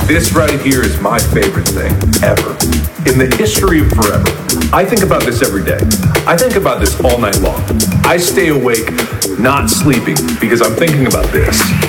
This right here is my favorite thing ever. In the history of forever. I think about this every day. I think about this all night long. I stay awake, not sleeping, because I'm thinking about this.